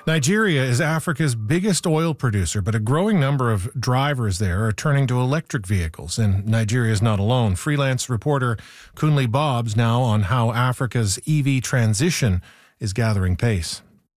Nigeria is Africa's biggest oil producer, but a growing number of drivers there are turning to electric vehicles, and Nigeria is not alone. Freelance reporter Kunle Bobs now on how Africa's EV transition is gathering pace.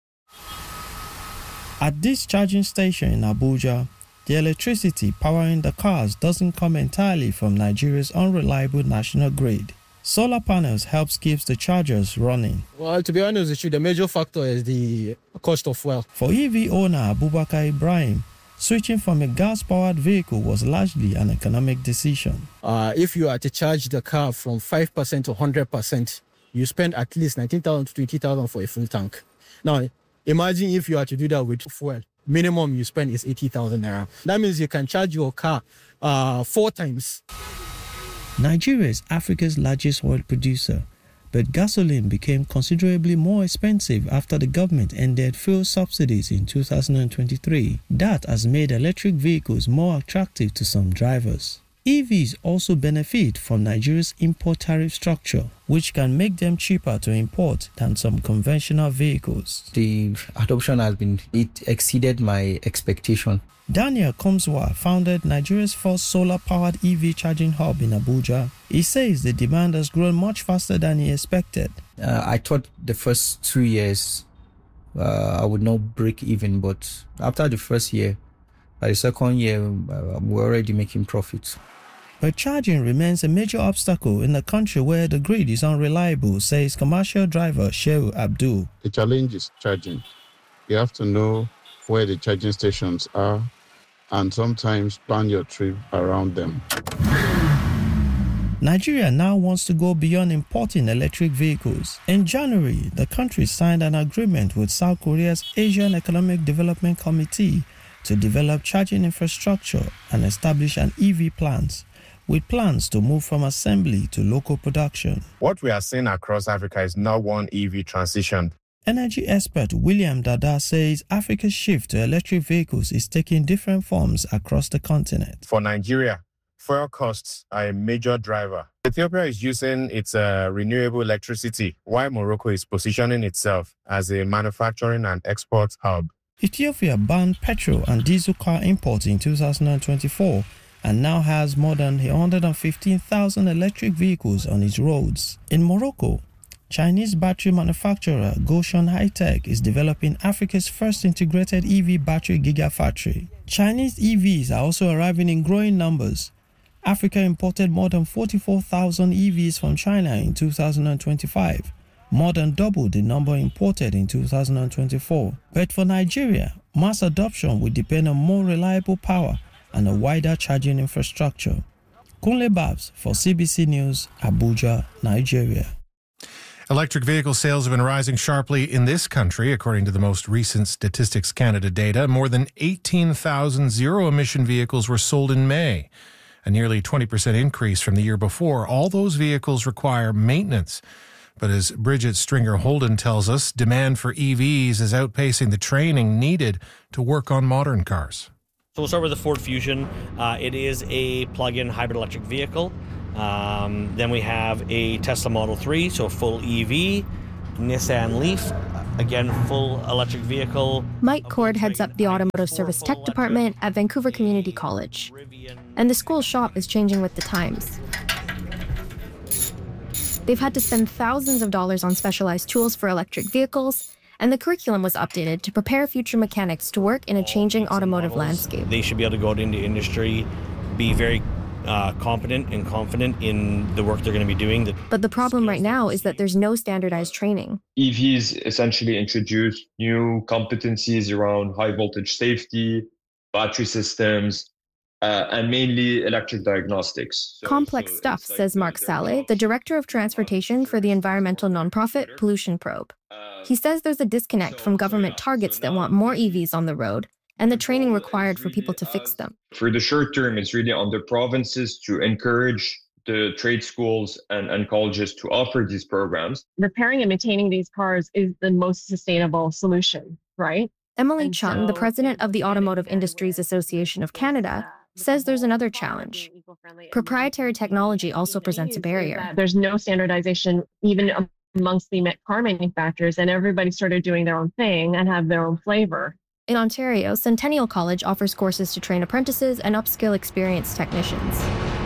At this charging station in Abuja, the electricity powering the cars doesn't come entirely from Nigeria's unreliable national grid. Solar panels helps keep the chargers running. Well, to be honest with you, the major factor is the cost of fuel. For EV owner Abubakar Ibrahim, switching from a gas-powered vehicle was largely an economic decision. If you are to charge the car from 5% to 100%, you spend at least 19,000 to 20,000 for a full tank. Now, imagine if you are to do that with fuel. Minimum you spend is 80,000 naira. That means you can charge your car 4 times. Nigeria is Africa's largest oil producer, but gasoline became considerably more expensive after the government ended fuel subsidies in 2023. That has made electric vehicles more attractive to some drivers. EVs also benefit from Nigeria's import tariff structure, which can make them cheaper to import than some conventional vehicles. The adoption it exceeded my expectation. Daniel Komswa founded Nigeria's first solar-powered EV charging hub in Abuja. He says the demand has grown much faster than he expected. I thought the first 2 years I would not break even, but after the first year, by the second year, we're already making profits. But charging remains a major obstacle in a country where the grid is unreliable, says commercial driver Shehu Abdul. The challenge is charging. You have to know where the charging stations are and sometimes plan your trip around them. Nigeria now wants to go beyond importing electric vehicles. In January, the country signed an agreement with South Korea's Asian Economic Development Committee to develop charging infrastructure and establish an EV plant, with plans to move from assembly to local production. What we are seeing across Africa is not one EV transition. Energy expert William Dada says Africa's shift to electric vehicles is taking different forms across the continent. For Nigeria, fuel costs are a major driver. Ethiopia is using its renewable electricity, while Morocco is positioning itself as a manufacturing and export hub. Ethiopia banned petrol and diesel car imports in 2024 and now has more than 115,000 electric vehicles on its roads. In Morocco, Chinese battery manufacturer Gotion High-Tech is developing Africa's first integrated EV battery gigafactory. Chinese EVs are also arriving in growing numbers. Africa imported more than 44,000 EVs from China in 2025, more than double the number imported in 2024. But for Nigeria, mass adoption will depend on more reliable power and a wider charging infrastructure. Kunle Babs for CBC News, Abuja, Nigeria. Electric vehicle sales have been rising sharply in this country, according to the most recent Statistics Canada data. More than 18,000 zero-emission vehicles were sold in May, a nearly 20% increase from the year before. All those vehicles require maintenance. But as Bridget Stringer-Holden tells us, demand for EVs is outpacing the training needed to work on modern cars. So we'll start with the Ford Fusion. It is a plug-in hybrid electric vehicle. Then we have a Tesla Model 3, so full EV. Nissan Leaf, again, full electric vehicle. Mike Cord heads up the Automotive Service Tech Department at Vancouver Community College. And the school shop is changing with the times. They've had to spend thousands of dollars on specialized tools for electric vehicles, and the curriculum was updated to prepare future mechanics to work in a changing automotive landscape. They should be able to go out into industry, be very competent and confident in the work they're going to be doing. But the problem right now is that there's no standardized training. EVs essentially introduce new competencies around high voltage safety, battery systems, and mainly electric diagnostics. Complex stuff, says Mark Saleh, the director of transportation for the environmental nonprofit Pollution Probe. He says there's a disconnect from government targets that want more EVs on the road and the training required for people to fix them. For the short term, it's really on the provinces to encourage the trade schools and colleges to offer these programs. Repairing and maintaining these cars is the most sustainable solution, right? Emily Chung, the president of the Automotive Industries Association of Canada, says there's another challenge. Proprietary technology also presents a barrier. There's no standardization even amongst the car manufacturers, and everybody started doing their own thing and have their own flavor. In Ontario, Centennial College offers courses to train apprentices and upskill experienced technicians.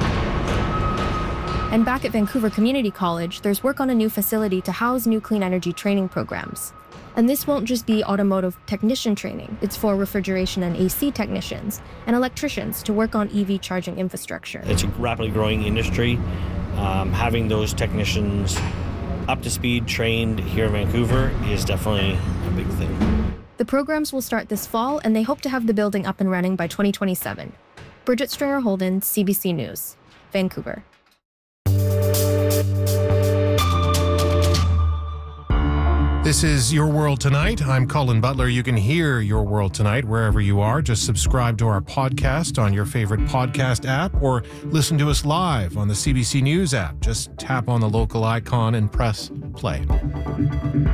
And back at Vancouver Community College, there's work on a new facility to house new clean energy training programs. And this won't just be automotive technician training. It's for refrigeration and AC technicians and electricians to work on EV charging infrastructure. It's a rapidly growing industry. Having those technicians up to speed, trained here in Vancouver is definitely a big thing. The programs will start this fall, and they hope to have the building up and running by 2027. Bridget Stringer-Holden, CBC News, Vancouver. This is Your World Tonight. I'm Colin Butler. You can hear Your World Tonight wherever you are. Just subscribe to our podcast on your favorite podcast app or listen to us live on the CBC News app. Just tap on the local icon and press play.